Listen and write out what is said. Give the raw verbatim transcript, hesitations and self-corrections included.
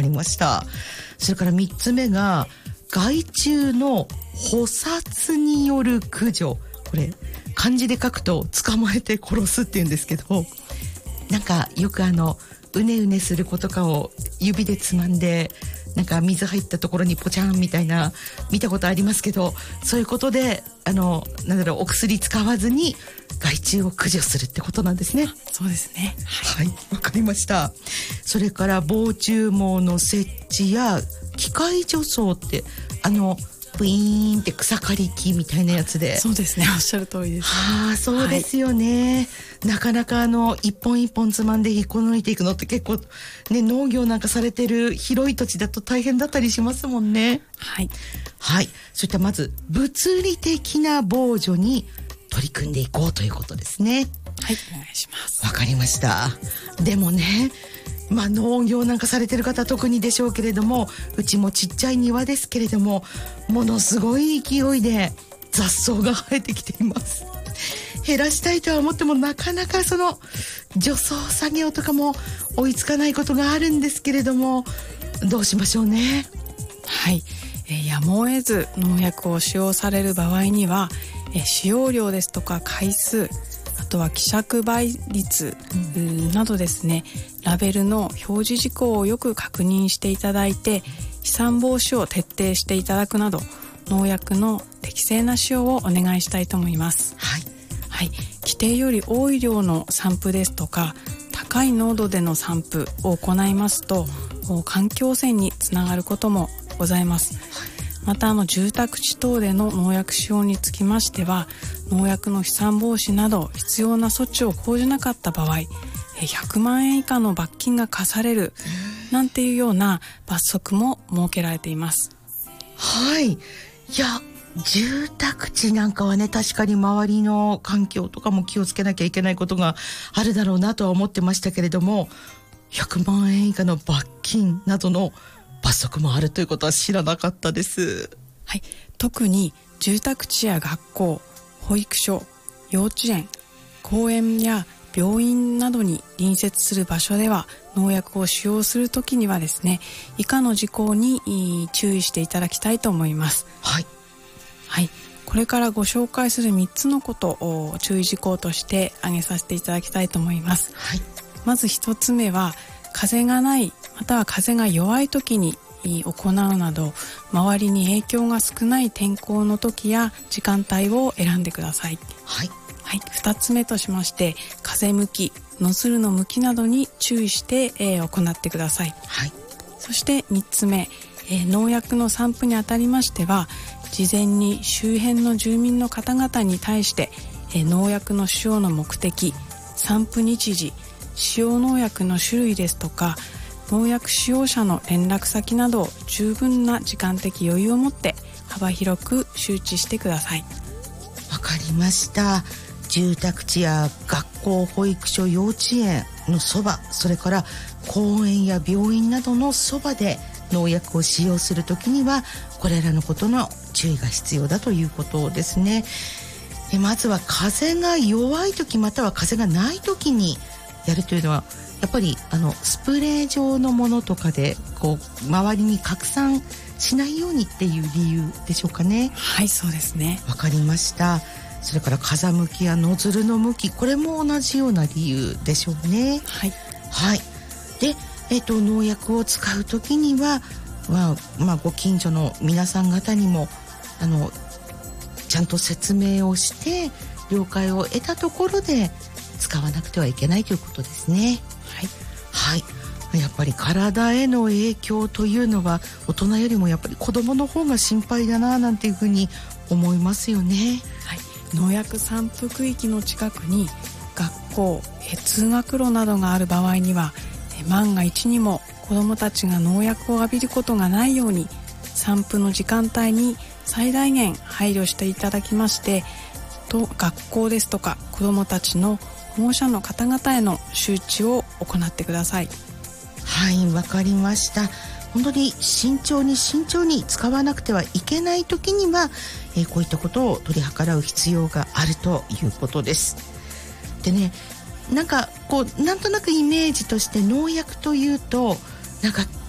かりました。それからみっつめが害虫の捕殺による駆除。これ漢字で書くと捕まえて殺すっていうんですけど、なんかよくあのうねうねする子とかを指でつまんでなんか水入ったところにポチャンみたいな見たことありますけど、そういうことであのなんだろうお薬使わずに害虫を駆除するってことなんですね。 そうですね。 はい、わ、はい、かりました。それから防虫網の設置や機械除草ってあのブイーンって草刈り機みたいなやつで。 そうですね、おっしゃる通りです、ね。 ああ、そうですよね、はい、なかなかあの一本一本つまんで引っこ抜いていくのって結構ね、農業なんかされてる広い土地だと大変だったりしますもんね。 はいはい。そういったまず物理的な防除に取り組んでいこうということですね。 はい、お願いします。 わかりました。でもね、まあ農業なんかされてる方は特にでしょうけれども、うちもちっちゃい庭ですけれども、ものすごい勢いで雑草が生えてきています。減らしたいとは思ってもなかなかその除草作業とかも追いつかないことがあるんですけれども、どうしましょうね。 はい、えー、やむを得ず農薬を使用される場合には、えー、使用量ですとか回数、あとは希釈倍率などですね、ラベルの表示事項をよく確認していただいて、飛散防止を徹底していただくなど、農薬の適正な使用をお願いしたいと思います。 はい、 はい、規定より多い量の散布ですとか高い濃度での散布を行いますと、環境汚染につながることもございます。またあの住宅地等での農薬使用につきましては、農薬の飛散防止など必要な措置を講じなかった場合、ひゃくまんえん以下の罰金が課されるなんていうような罰則も設けられています。 はい。いや、住宅地なんかはね、確かに周りの環境とかも気をつけなきゃいけないことがあるだろうなとは思ってましたけれども、ひゃくまんえん以下の罰金などの罰則もあるということは知らなかったです。 はい、特に住宅地や学校、保育所、幼稚園、公園や病院などに隣接する場所では農薬を使用するときにはですね、以下の事項に注意していただきたいと思います。 はい、 はい、これからご紹介するみっつのことを注意事項として挙げさせていただきたいと思います。 はい、 まずひとつめは、風がないまたは風が弱い時に行うなど、周りに影響が少ない天候の時や時間帯を選んでください。 はいはい、ふたつめとしまして、風向き、ノズルの向きなどに注意して、えー、行ってください。 はい、 そしてみっつめ、えー、農薬の散布にあたりましては、事前に周辺の住民の方々に対して、えー、農薬の使用の目的、散布日時、使用農薬の種類ですとか、農薬使用者の連絡先などを十分な時間的余裕を持って幅広く周知してください。 わかりました。住宅地や学校、保育所、幼稚園のそば、それから公園や病院などのそばで農薬を使用するときには、これらのことの注意が必要だということですね。でまずは風が弱いとき、または風がないときにやるというのは、やっぱりあのスプレー状のものとかでこう周りに拡散しないようにっていう理由でしょうかね。 はい、そうですね。 わかりました。それから風向きやノズルの向き、これも同じような理由でしょうね。 はい、 はい、で、えー、と農薬を使うときには、まあまあ、ご近所の皆さん方にもあのちゃんと説明をして了解を得たところで使わなくてはいけないということですね。はい、はい、やっぱり体への影響というのは大人よりもやっぱり子どもの方が心配だななんていうふうに思いますよね。 はい、農薬散布区域の近くに学校、通学路などがある場合には、万が一にも子どもたちが農薬を浴びることがないように、散布の時間帯に最大限配慮していただきまして、と学校ですとか子どもたちの保護者の方々への周知を行ってください。 はい、わかりました。本当に慎重に慎重に使わなくてはいけないときには、えー、こういったことを取り計らう必要があるということです。でね、なんかこうなんとなくイメージとして農薬というとなんか